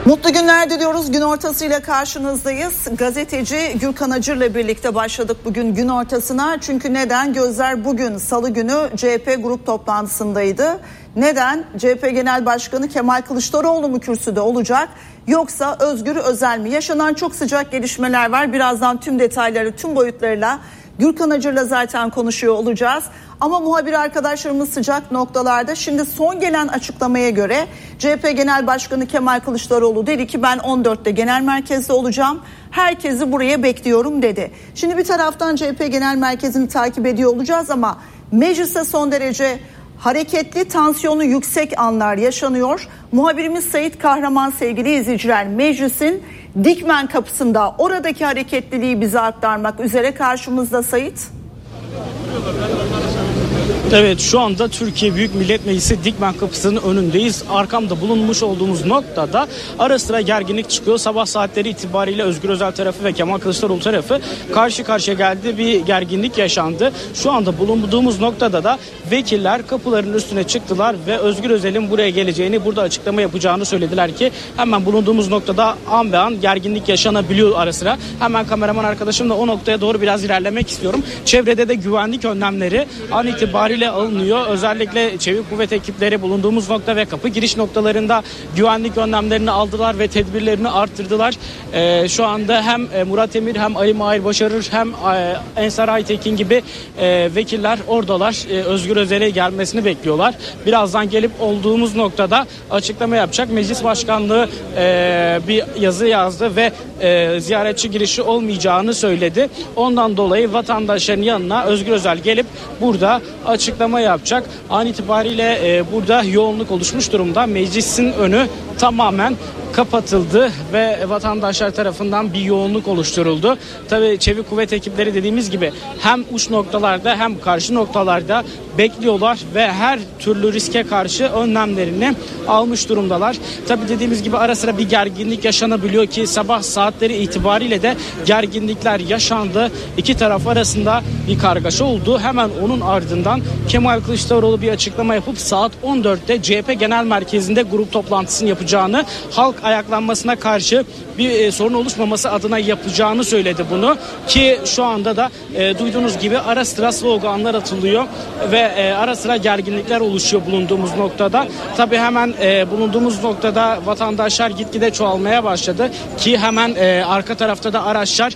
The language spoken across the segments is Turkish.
Mutlu günler diliyoruz. Gün ortasıyla karşınızdayız. Gazeteci Gürkan Acır'la birlikte başladık bugün gün ortasına. Çünkü neden? Gözler bugün Salı günü CHP grup toplantısındaydı. Neden? CHP Genel Başkanı Kemal Kılıçdaroğlu mu kürsüde olacak? Yoksa Özgür Özel mi? Yaşanan çok sıcak gelişmeler var. Birazdan tüm detayları, tüm boyutlarıyla Gürkan Acır'la zaten konuşuyor olacağız. Ama muhabir arkadaşlarımız sıcak noktalarda. Şimdi son gelen açıklamaya göre CHP Genel Başkanı Kemal Kılıçdaroğlu dedi ki ben 14'te genel merkezde olacağım. Herkesi buraya bekliyorum dedi. Şimdi bir taraftan CHP Genel Merkezi'ni takip ediyor olacağız ama mecliste son derece hareketli, tansiyonu yüksek anlar yaşanıyor. Muhabirimiz Sait Kahraman sevgili izleyiciler meclisin Dikmen kapısında oradaki hareketliliği bize aktarmak üzere karşımızda Sait. Evet, şu anda Türkiye Büyük Millet Meclisi Dikmen kapısının önündeyiz. Arkamda bulunmuş olduğumuz noktada ara sıra gerginlik çıkıyor. Sabah saatleri itibariyle Özgür Özel tarafı ve Kemal Kılıçdaroğlu tarafı karşı karşıya geldi. Bir gerginlik yaşandı. Şu anda bulunduğumuz noktada da vekiller kapıların üstüne çıktılar ve Özgür Özel'in buraya geleceğini, burada açıklama yapacağını söylediler ki hemen bulunduğumuz noktada an be an gerginlik yaşanabiliyor ara sıra. Hemen kameraman arkadaşımla o noktaya doğru biraz ilerlemek istiyorum. Çevrede de güvenlik önlemleri an itibariyle alınıyor. Özellikle çevik kuvvet ekipleri bulunduğumuz nokta ve kapı giriş noktalarında güvenlik önlemlerini aldılar ve tedbirlerini arttırdılar. Şu anda hem Murat Emir hem Ali Mahir Başarır hem Ensar Aytekin gibi vekiller oradalar. Özgür Özel'e gelmesini bekliyorlar. Birazdan gelip olduğumuz noktada açıklama yapacak. Meclis Başkanlığı bir yazı yazdı ve ziyaretçi girişi olmayacağını söyledi. Ondan dolayı vatandaşların yanına Özgür Özel gelip burada açıklama yapacak. An itibariyle burada yoğunluk oluşmuş durumda. Meclisin önü tamamen kapatıldı ve vatandaşlar tarafından bir yoğunluk oluşturuldu. Tabii çevik kuvvet ekipleri dediğimiz gibi hem uç noktalarda hem karşı noktalarda bekliyorlar ve her türlü riske karşı önlemlerini almış durumdalar. Tabii dediğimiz gibi ara sıra bir gerginlik yaşanabiliyor ki sabah saatleri itibariyle de gerginlikler yaşandı. İki taraf arasında bir kargaşa oldu. Hemen onun ardından Kemal Kılıçdaroğlu bir açıklama yapıp saat 14'te CHP Genel Merkezi'nde grup toplantısını yapacağını, halk ayaklanmasına karşı bir sorun oluşmaması adına yapacağını söyledi bunu ki şu anda da duyduğunuz gibi ara sıra sloganlar atılıyor ve ara sıra gerginlikler oluşuyor bulunduğumuz noktada. Tabii hemen bulunduğumuz noktada vatandaşlar gitgide çoğalmaya başladı ki hemen arka tarafta da araçlar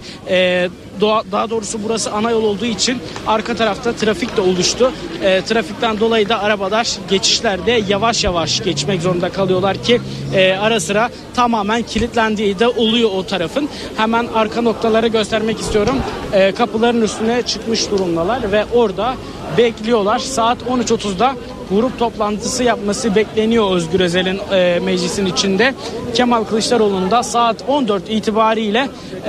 daha doğrusu burası ana yol olduğu için arka tarafta trafik de oluştu. Trafikten dolayı da arabalar geçişlerde yavaş yavaş geçmek zorunda kalıyorlar ki ara sıra tamamen kilitlendiği de oluyor o tarafın. Hemen arka noktaları göstermek istiyorum. Kapıların üstüne çıkmış durumdalar ve orada bekliyorlar. Saat 13.30'da grup toplantısı yapması bekleniyor Özgür Özel'in meclisin içinde. Kemal Kılıçdaroğlu'nun da saat 14 itibariyle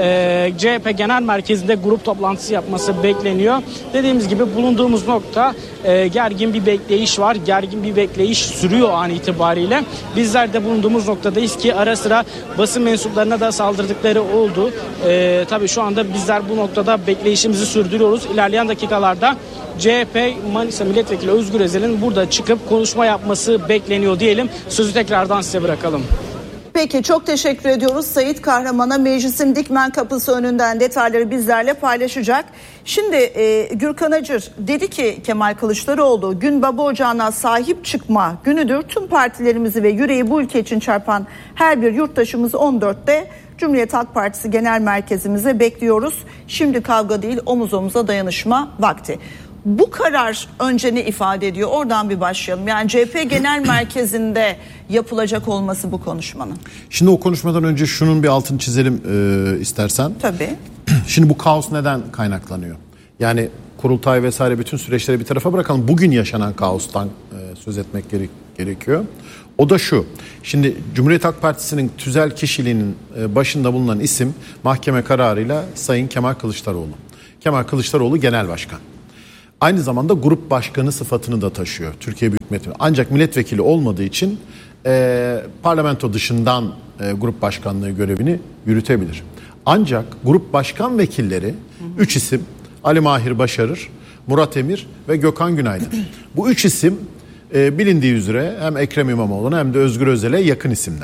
CHP Genel Merkezi'nde grup toplantısı yapması bekleniyor. Dediğimiz gibi bulunduğumuz nokta gergin bir bekleyiş var. Gergin bir bekleyiş sürüyor an itibariyle. Bizler de bulunduğumuz noktadayız ki ara sıra basın mensuplarına da saldırdıkları oldu. Tabii şu anda bizler bu noktada bekleyişimizi sürdürüyoruz. İlerleyen dakikalarda CHP Manisa Milletvekili Özgür Özel'in burada çıkıp konuşma yapması bekleniyor diyelim. Sözü tekrardan size bırakalım. Peki çok teşekkür ediyoruz Sait Kahraman'a. Meclisin Dikmen kapısı önünden detayları bizlerle paylaşacak. Şimdi Gürkan Acır dedi ki Kemal Kılıçdaroğlu gün baba ocağına sahip çıkma günüdür. Tüm partilerimizi ve yüreği bu ülke için çarpan her bir yurttaşımız 14'te Cumhuriyet Halk Partisi Genel Merkezimize bekliyoruz. Şimdi kavga değil omuz omuza dayanışma vakti. Bu karar önce ne ifade ediyor? Oradan bir başlayalım. Yani CHP Genel Merkezi'nde yapılacak olması bu konuşmanın. Şimdi o konuşmadan önce şunun bir altını çizelim istersen. Tabii. Şimdi bu kaos neden kaynaklanıyor? Yani kurultay vesaire bütün süreçleri bir tarafa bırakalım. Bugün yaşanan kaostan söz etmek gerekiyor. O da şu. Şimdi Cumhuriyet Halk Partisi'nin tüzel kişiliğinin başında bulunan isim mahkeme kararıyla Sayın Kemal Kılıçdaroğlu. Kemal Kılıçdaroğlu Genel Başkan. Aynı zamanda grup başkanı sıfatını da taşıyor Türkiye Büyük Millet Meclisi. Ancak milletvekili olmadığı için parlamento dışından grup başkanlığı görevini yürütebilir. Ancak grup başkan vekilleri 3 isim Ali Mahir Başarır, Murat Emir ve Gökhan Günaydın. Bu 3 isim bilindiği üzere hem Ekrem İmamoğlu'na hem de Özgür Özel'e yakın isimler.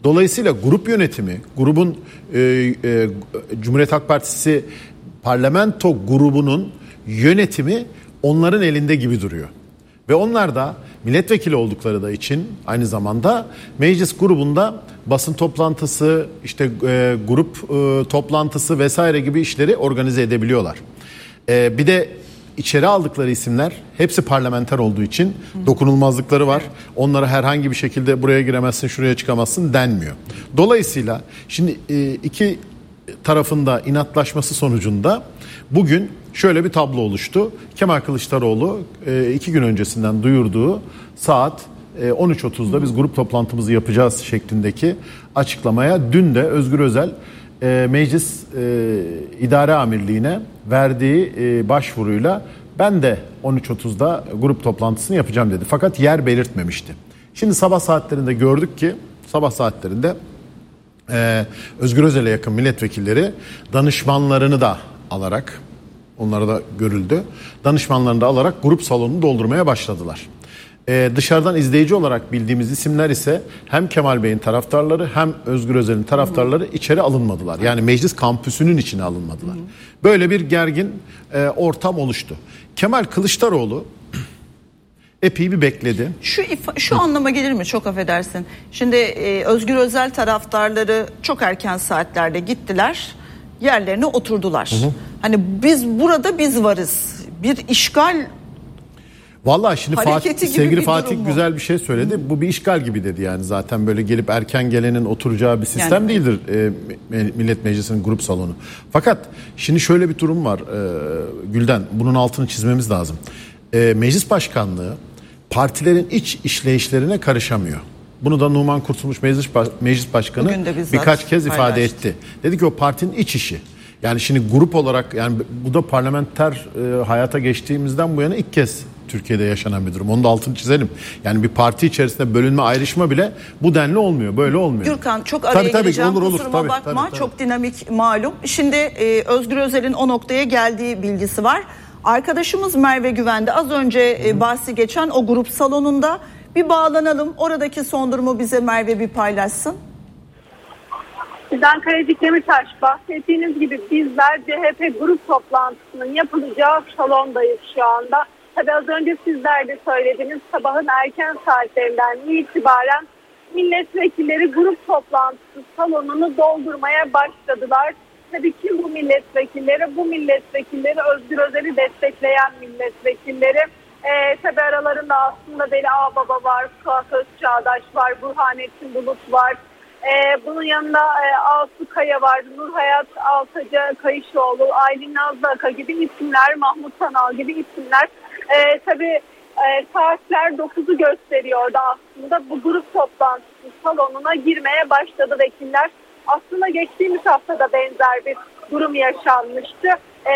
Dolayısıyla grup yönetimi, grubun Cumhuriyet Halk Partisi parlamento grubunun yönetimi onların elinde gibi duruyor. Ve onlar da milletvekili oldukları da için aynı zamanda meclis grubunda basın toplantısı, işte grup toplantısı vesaire gibi işleri organize edebiliyorlar. Bir de içeri aldıkları isimler hepsi parlamenter olduğu için dokunulmazlıkları var. Onlara herhangi bir şekilde buraya giremezsin, şuraya çıkamazsın denmiyor. Dolayısıyla şimdi iki tarafında inatlaşması sonucunda bugün şöyle bir tablo oluştu. Kemal Kılıçdaroğlu 2 gün öncesinden duyurduğu saat 13.30'da biz grup toplantımızı yapacağız şeklindeki açıklamaya dün de Özgür Özel Meclis İdare Amirliği'ne verdiği başvuruyla ben de 13.30'da grup toplantısını yapacağım dedi. Fakat yer belirtmemişti. Şimdi sabah saatlerinde gördük ki sabah saatlerinde Özgür Özel'e yakın milletvekilleri danışmanlarını da alarak, onlara da görüldü, danışmanlarını da alarak grup salonunu doldurmaya başladılar. Dışarıdan izleyici olarak bildiğimiz isimler ise hem Kemal Bey'in taraftarları hem Özgür Özel'in taraftarları içeri alınmadılar. Yani meclis kampüsünün içine alınmadılar. Böyle bir gergin ortam oluştu. Kemal Kılıçdaroğlu epey bir bekledi. Şu anlama gelir mi? Çok affedersin. Şimdi Özgür Özel taraftarları çok erken saatlerde gittiler. Yerlerine oturdular. Hani biz varız. Bir işgal. Vallahi şimdi sevgili Fatih güzel bir şey söyledi. Bu bir işgal gibi dedi yani. Zaten böyle gelip erken gelenin oturacağı bir sistem değildir Millet Meclisi'nin grup salonu. Fakat şimdi şöyle bir durum var Gülden. Bunun altını çizmemiz lazım. Meclis başkanlığı partilerin iç işleyişlerine karışamıyor. Bunu da Numan Kurtulmuş Meclis Başkanı birkaç kez ifade etti. Dedi ki o partinin iç işi. Yani şimdi grup olarak, yani bu da parlamenter hayata geçtiğimizden bu yana ilk kez Türkiye'de yaşanan bir durum. Onun da altını çizelim. Yani bir parti içerisinde bölünme, ayrışma bile bu denli olmuyor. Böyle olmuyor. Gürkan çok araya gireceğim. Kusuruma bakma. Tabii. Çok dinamik malum. Şimdi Özgür Özel'in o noktaya geldiği bilgisi var. Arkadaşımız Merve Güven'de az önce bahsi geçen o grup salonunda bir bağlanalım. Oradaki son durumu bize Merve bir paylaşsın. Sizden Kalecik Demirtaş, bahsettiğiniz gibi bizler CHP grup toplantısının yapılacağı salondayız şu anda. Tabii az önce sizler de söylediniz, sabahın erken saatlerinden itibaren milletvekilleri grup toplantısı salonunu doldurmaya başladılar. Tabii ki bu milletvekilleri? Bu milletvekilleri Özgür Özel'i destekleyen milletvekilleri. Tabii aralarında aslında Veli Ağbaba var, Suat Özçağdaş var, Burhanettin Bulut var. Bunun yanında Asu Kaya var, Nurhayat Altaca Kayışoğlu, Aylin Nazlı Aka gibi isimler, Mahmut Sanal gibi isimler. Tabii saatler 9'u gösteriyordu aslında. Bu grup toplantısı salonuna girmeye başladı vekiller. Aslında geçtiğimiz haftada benzer bir durum yaşanmıştı.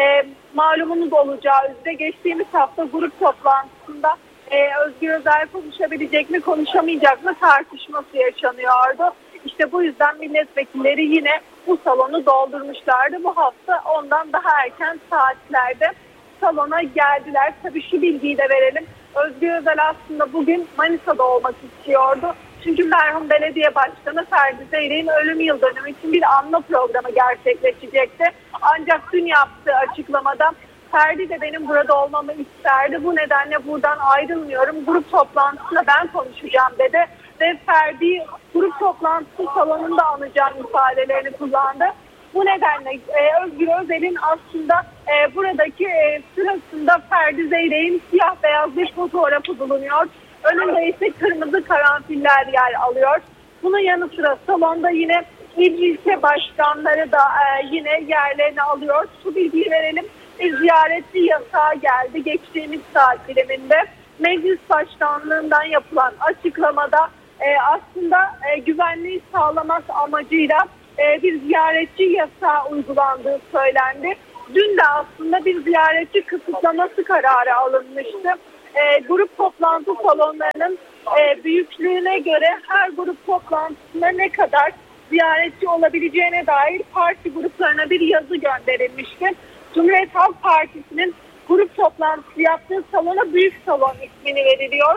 Malumunuz olacağı üzere geçtiğimiz hafta grup toplantısında Özgür Özel konuşabilecek mi konuşamayacak mı tartışması yaşanıyordu. İşte bu yüzden milletvekilleri yine bu salonu doldurmuşlardı. Bu hafta ondan daha erken saatlerde salona geldiler. Tabii şu bilgiyi de verelim. Özgür Özel aslında bugün Manisa'da olmak istiyordu. Çünkü merhum belediye başkanı Ferdi Zeyrek'in ölüm yıl dönümü için bir anma programı gerçekleşecekti. Ancak dün yaptığı açıklamada Ferdi de benim burada olmamı isterdi. Bu nedenle buradan ayrılmıyorum. Grup toplantısında ben konuşacağım dedi. Ve Ferdi grup toplantısı salonunda anacağım ifadelerini kullandı. Bu nedenle Özgür Özel'in aslında buradaki sırasında Ferdi Zeyrek'in siyah beyaz bir fotoğrafı bulunuyor. Önünde ise kırmızı karanfiller yer alıyor. Bunun yanı sıra salonda yine ilçe başkanları da yine yerlerini alıyor. Şu bilgiyi verelim. Bir ziyaretçi yasağı geldi geçtiğimiz saat diliminde. Meclis başkanlığından yapılan açıklamada aslında güvenliği sağlamak amacıyla bir ziyaretçi yasağı uygulandığı söylendi. Dün de aslında bir ziyaretçi kısıtlaması kararı alınmıştı. Grup toplantı salonlarının büyüklüğüne göre her grup toplantısına ne kadar ziyaretçi olabileceğine dair parti gruplarına bir yazı gönderilmişti. Cumhuriyet Halk Partisi'nin grup toplantısı yaptığı salona büyük salon ismini veriliyor.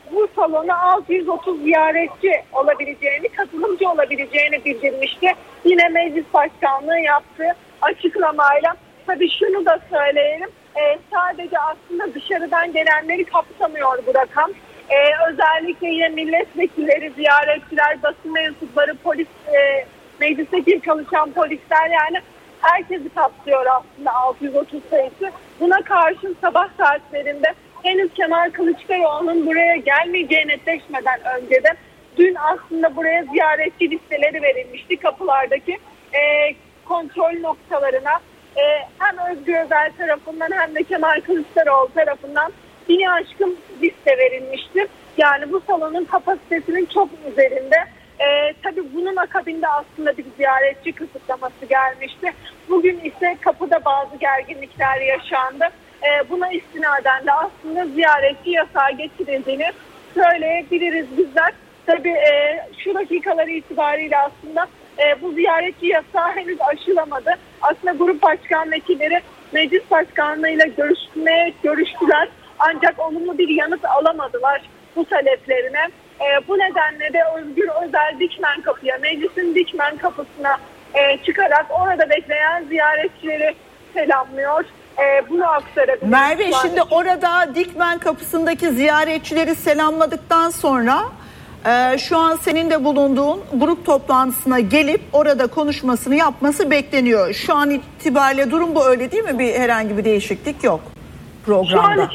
bu salona 630 ziyaretçi olabileceğini, katılımcı olabileceğini bildirmişti. Yine meclis başkanlığı yaptığı açıklamayla. Tabii şunu da söyleyelim. Sadece aslında dışarıdan gelenleri kapsamıyor bu rakam. Özellikle yine milletvekilleri, ziyaretçiler, basın mensupları, polis, meclisteki çalışan polisler, yani herkesi kapsıyor aslında 630 sayısı. Buna karşın sabah saatlerinde henüz Kemal Kılıçdaroğlu'nun buraya gelmeyeceği netleşmeden önce de dün aslında buraya ziyaretçi listeleri verilmişti. Kapılardaki kontrol noktalarına hem Özgür Özel tarafından hem de Kemal Kılıçdaroğlu tarafından 1000'i aşkın liste verilmişti. Yani bu salonun kapasitesinin çok üzerinde. Tabii bunun akabinde aslında bir ziyaretçi kısıtlaması gelmişti. Bugün ise kapıda bazı gerginlikler yaşandı. Buna istinaden de aslında ziyaretçi yasağı getirildiğini söyleyebiliriz bizler. Tabii şu dakikaları itibariyle aslında bu ziyaretçi yasağı henüz aşılamadı. Aslında grup başkan vekilleri meclis başkanlığıyla görüştüler. Ancak olumlu bir yanıt alamadılar bu taleplerine. Bu nedenle de Özgür Özel Dikmen Kapı'ya, meclisin Dikmen Kapısı'na çıkarak orada bekleyen ziyaretçileri selamlıyor. Bunu aktarabiliriz. Merve, şimdi orada Dikmen Kapısı'ndaki ziyaretçileri selamladıktan sonra şu an senin de bulunduğun grup toplantısına gelip orada konuşmasını yapması bekleniyor. Şu an itibariyle durum bu, öyle değil mi? Herhangi bir değişiklik yok programda.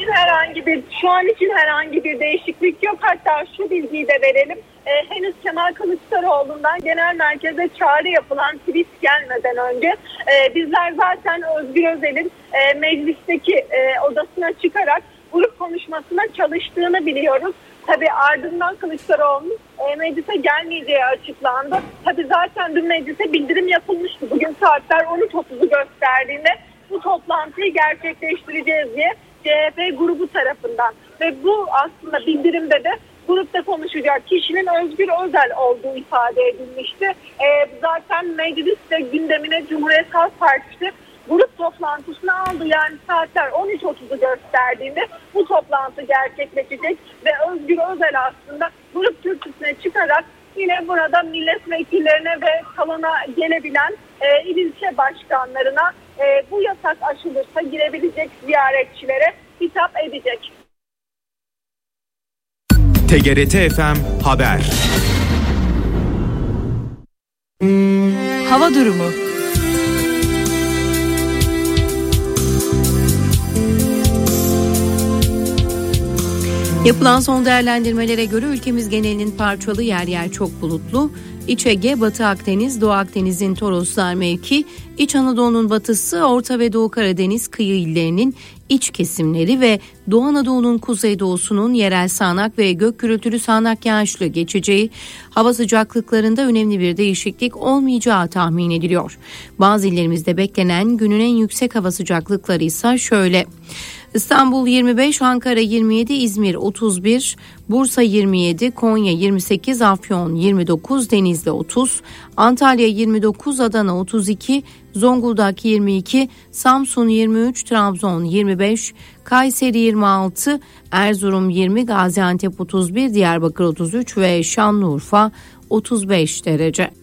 Şu an için herhangi bir değişiklik yok. Hatta şu bilgiyi de verelim. Henüz Kemal Kılıçdaroğlu'ndan genel merkeze çağrı yapılan tweet gelmeden önce bizler zaten Özgür Özel'in meclisteki odasına çıkarak grup konuşmasına çalıştığını biliyoruz. Tabii ardından Kılıçdaroğlu'nun meclise gelmeyeceği açıklandı. Tabii zaten dün meclise bildirim yapılmıştı. Bugün saatler 13.30'u gösterdiğinde bu toplantıyı gerçekleştireceğiz diye CHP grubu tarafından. Ve bu aslında bildirimde de grupta konuşacak kişinin Özgür Özel olduğu ifade edilmişti. Zaten mecliste gündemine Cumhuriyet Halk Partisi grup toplantısını aldı. Yani saatler 13.30'u gösterdiğinde bu toplantı gerçekleşecek ve Özgür Özel aslında grup kürsüsüne çıkarak yine burada milletvekillerine ve salona gelebilen il ilçe başkanlarına bu yasak aşılırsa girebilecek ziyaretçilere hitap edecek. TGRT FM Haber. Hava durumu. Yapılan son değerlendirmelere göre ülkemiz genelinin parçalı, yer yer çok bulutlu. İç Ege, Batı Akdeniz, Doğu Akdeniz'in Toroslar mevki, İç Anadolu'nun batısı, Orta ve Doğu Karadeniz kıyı illerinin iç kesimleri ve Doğu Anadolu'nun kuzeydoğusunun yerel sağanak ve gök gürültülü sağanak yağışlı geçeceği, hava sıcaklıklarında önemli bir değişiklik olmayacağı tahmin ediliyor. Bazı illerimizde beklenen günün en yüksek hava sıcaklıkları ise şöyle: İstanbul 25, Ankara 27, İzmir 31, Bursa 27, Konya 28, Afyon 29, Denizli 30, Antalya 29, Adana 32, Zonguldak 22, Samsun 23, Trabzon 25, Kayseri 26, Erzurum 20, Gaziantep 31, Diyarbakır 33 ve Şanlıurfa 35 derece.